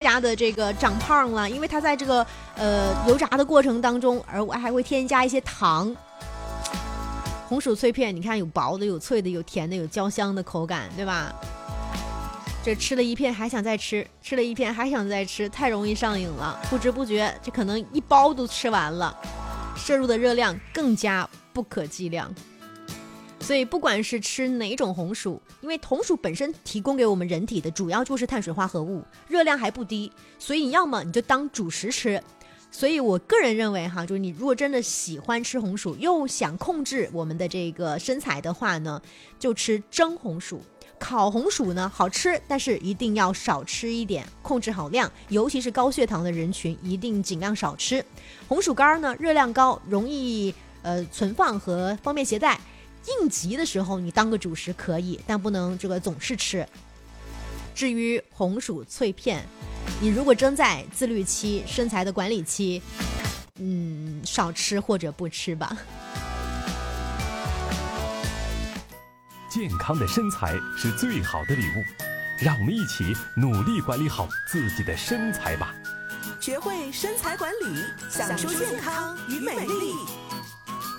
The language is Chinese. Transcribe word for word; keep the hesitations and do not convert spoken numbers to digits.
加的这个长胖了，因为它在这个呃油炸的过程当中，而我还会添加一些糖。红薯脆片，你看有薄的，有脆的，有甜的，有焦香的口感，对吧？这吃了一片还想再吃，吃了一片还想再吃，太容易上瘾了，不知不觉这可能一包都吃完了，摄入的热量更加不可计量。所以不管是吃哪种红薯，因为红薯本身提供给我们人体的主要就是碳水化合物，热量还不低，所以要么你就当主食吃。所以我个人认为哈，就是你如果真的喜欢吃红薯，又想控制我们的这个身材的话呢，就吃蒸红薯。烤红薯呢好吃，但是一定要少吃一点，控制好量，尤其是高血糖的人群一定尽量少吃。红薯干呢热量高，容易呃存放和方便携带，应急的时候你当个主食可以，但不能这个总是吃。至于红薯脆片，你如果正在自律期、身材的管理期，嗯，少吃或者不吃吧。 健康的身材是最好的礼物，让我们一起努力管理好自己的身材吧。 学会身材管理，享受健康与美丽。